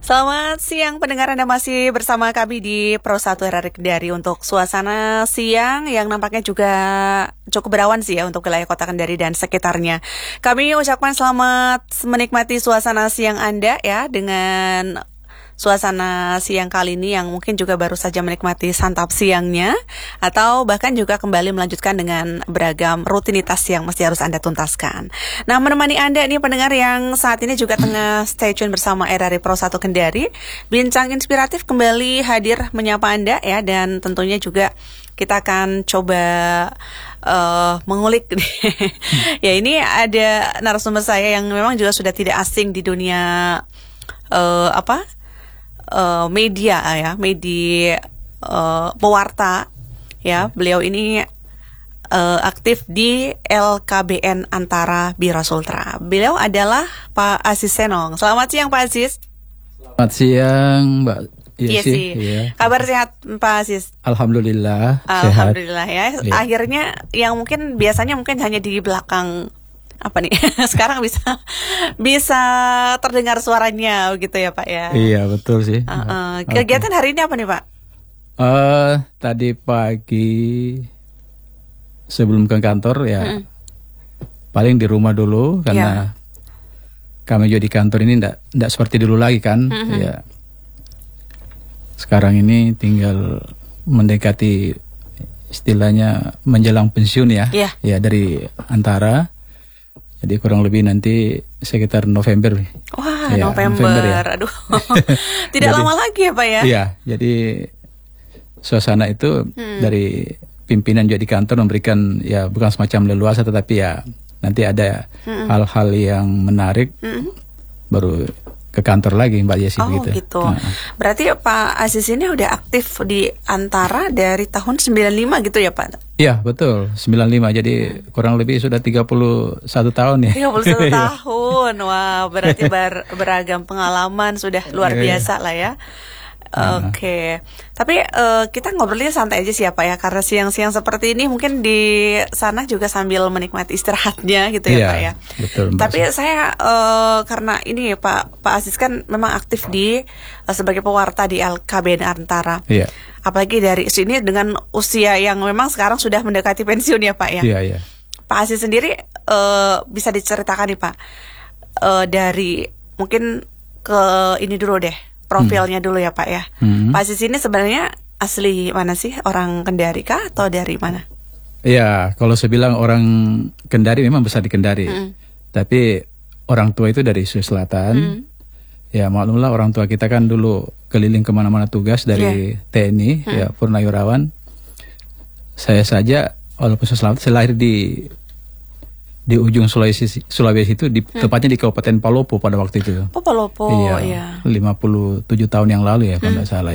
Selamat siang pendengar, Anda masih bersama kami di Pro 1 RRI Kendari untuk suasana siang yang nampaknya juga cukup berawan sih ya untuk wilayah kota Kendari dan sekitarnya. Kami ucapkan selamat menikmati suasana siang Anda ya, dengan suasana siang kali ini yang mungkin juga baru saja menikmati santap siangnya atau bahkan juga kembali melanjutkan dengan beragam rutinitas yang mesti harus Anda tuntaskan. Nah, menemani Anda nih pendengar yang saat ini juga tengah stay tune bersama RRI Pro 1 Kendari, bincang inspiratif kembali hadir menyapa Anda ya, dan tentunya juga kita akan coba mengulik ya, ini ada narasumber saya yang memang juga sudah tidak asing di dunia media ya, media pewarta ya. Beliau ini aktif di LKBN Antara Biro Sultra. Beliau adalah Pak Aziz Senong. Selamat siang Pak Aziz. Selamat siang Mbak. Iya sih. Iya. Kabar sehat Pak Aziz? Alhamdulillah. Alhamdulillah sehat. Ya. Akhirnya yang mungkin biasanya mungkin hanya di belakang apa nih sekarang bisa terdengar suaranya gitu ya Pak ya. Iya betul sih. Kegiatan hari ini apa nih Pak? Tadi pagi sebelum ke kantor ya paling di rumah dulu karena kami juga di kantor ini ndak seperti dulu lagi kan. Ya sekarang ini tinggal mendekati istilahnya menjelang pensiun ya. Ya dari Antara. Jadi kurang lebih nanti sekitar November. Wah, ya, November ya. Aduh. Tidak lama lagi ya Pak ya? Iya, jadi suasana itu dari pimpinan juga di kantor memberikan ya bukan semacam leluasa, tetapi ya nanti ada hal-hal yang menarik baru ke kantor lagi Mbak Yesi begitu. Gitu. Berarti Pak Aziz ini udah aktif di Antara dari tahun 95 gitu ya Pak? Iya betul, 95, jadi kurang lebih sudah 31 tahun ya. 31 tahun, wah berarti beragam pengalaman sudah luar biasa lah ya. Oke. Tapi kita ngobrolnya santai aja sih ya Pak ya, karena siang-siang seperti ini mungkin di sana juga sambil menikmati istirahatnya gitu ya Pak ya. Betul. Tapi saya karena ini ya Pak Aziz kan memang aktif di sebagai pewarta di LKBN Antara. Iya. Apalagi dari sini dengan usia yang memang sekarang sudah mendekati pensiun ya Pak ya. Iya. Pak Aziz sendiri bisa diceritakan nih Pak, dari mungkin ke ini dulu deh, profilnya dulu ya Pak ya. Pak Aziz ini sebenarnya asli mana sih? Orang Kendari kah atau dari mana? Iya, kalau saya bilang orang Kendari memang besar di Kendari. Tapi orang tua itu dari Sulawesi Selatan. Ya maklumlah orang tua kita kan dulu keliling kemana-mana tugas dari TNI, ya Purnawirawan. Saya saja walaupun Selatan, saya lahir di ujung Sulawesi itu, tepatnya di Kabupaten Palopo pada waktu itu. Palopo, iya. 57 tahun yang lalu ya kalau nggak salah.